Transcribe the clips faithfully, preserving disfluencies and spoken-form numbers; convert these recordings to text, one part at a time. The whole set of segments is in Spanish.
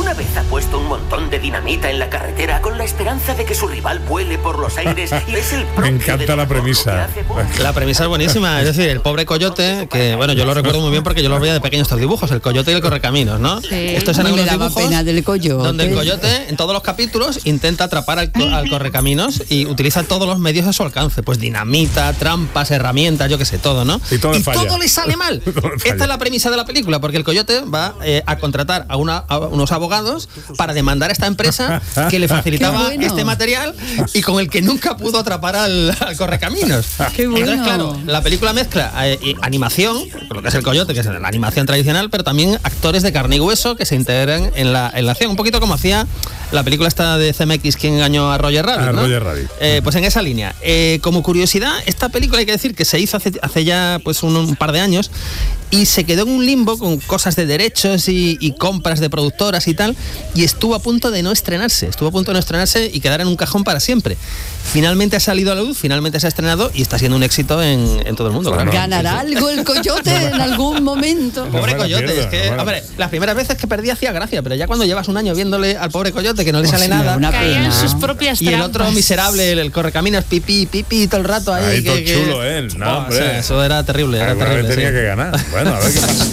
¿Alguna vez ha puesto un montón de dinamita en la carretera con la esperanza de que su rival vuele por los aires y es el propio? Me encanta la premisa. La premisa es buenísima, es decir, el pobre coyote, que bueno, yo lo recuerdo muy bien porque yo lo veía de pequeño estos dibujos, el coyote y el correcaminos, ¿no? Sí. Estos eran Me unos daba dibujos pena del coyote. donde el coyote en todos los capítulos intenta atrapar al, co- al correcaminos y utiliza todos los medios a su alcance, pues dinamita, trampas, herramientas, yo qué sé, todo, ¿no? Y todo le falla. todo le sale mal. Todo le falla. Esta es la premisa de la película, porque el coyote va eh, a contratar a, una, a unos abogados para demandar a esta empresa que le facilitaba Qué bueno. este material y con el que nunca pudo atrapar al, al correcaminos. Qué bueno. Entonces, claro, la película mezcla eh, eh, animación, lo que es el coyote, que es la animación tradicional, pero también actores de carne y hueso que se integran en la, en la acción, un poquito como hacía la película esta de C M X, quien engañó a Roger Rabbit, A ¿no? Roger Rabbit. Eh, pues en esa línea. Eh, como curiosidad, esta película hay que decir que se hizo hace, hace ya pues un, un par de años y se quedó en un limbo con cosas de derechos y, y compras de productoras y tal, y estuvo a punto de no estrenarse, estuvo a punto de no estrenarse y quedar en un cajón para siempre. Finalmente ha salido a la luz, finalmente se ha estrenado y está siendo un éxito en, en todo el mundo. Claro. ¿Ganará algo el coyote en algún momento? Pobre No me la coyote, pierdo, es que, no me la- hombre, las primeras veces que perdí hacía gracia, pero ya cuando llevas un año viéndole al pobre coyote que no le sale Hostia, nada, una Caía en pena. sus propias y el trampas. otro miserable, el, el correcaminos, pipí, pipí, todo el rato ahí. Ahí que- todo que- chulo, ¿eh? No, Buah, hombre. o sea, eso era terrible, era Alguna vez terrible. tenía sí. que ganar. Bueno, a ver qué pasa.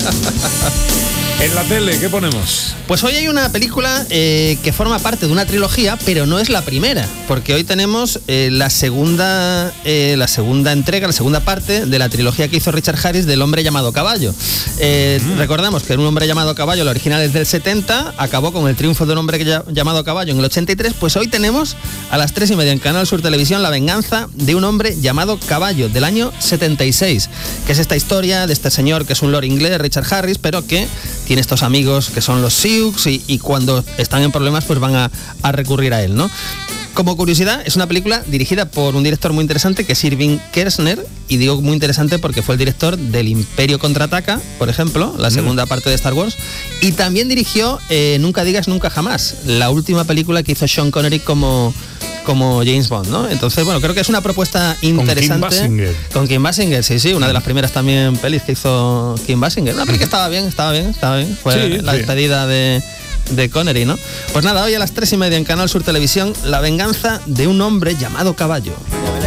En la tele, ¿qué ponemos? Pues hoy hay una película eh, que forma parte de una trilogía, pero no es la primera, porque hoy tenemos eh, la segunda eh, la segunda entrega, la segunda parte de la trilogía que hizo Richard Harris del Hombre llamado Caballo. Eh, Mm. Recordamos que era Un hombre llamado Caballo, la original es del setenta, acabó con el triunfo de Un hombre ya- llamado Caballo en el ochenta y tres, pues hoy tenemos a las tres y media en Canal Sur Televisión La venganza de un hombre llamado Caballo, del año setenta y seis, que es esta historia de este señor que es un lord inglés, Richard Harris, pero que tiene estos amigos que son los Sioux y, y cuando están en problemas pues van a, a recurrir a él, ¿no? Como curiosidad, es una película dirigida por un director muy interesante que es Irving Kershner, y digo muy interesante porque fue el director del Imperio Contraataca, por ejemplo, la segunda parte de Star Wars, y también dirigió eh, Nunca digas nunca jamás, la última película que hizo Sean Connery como, como James Bond, ¿no? Entonces, bueno, creo que es una propuesta interesante. Kim Basinger. Con Kim Basinger, sí, sí, una de las primeras también pelis que hizo Kim Basinger. Una peli que estaba bien, estaba bien, estaba bien. Fue Sí, la sí. despedida de, de Connery, ¿no? Pues nada, hoy a las tres y media en Canal Sur Televisión, La venganza de un hombre llamado Caballo.